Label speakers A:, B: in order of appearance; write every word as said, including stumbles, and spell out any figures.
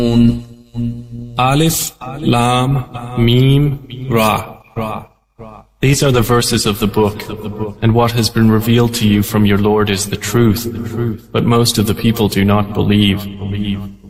A: Alif, Lam, Mim, Ra. These are the verses of the book, and what has been revealed to you from your Lord is the truth, but most of the people do not believe.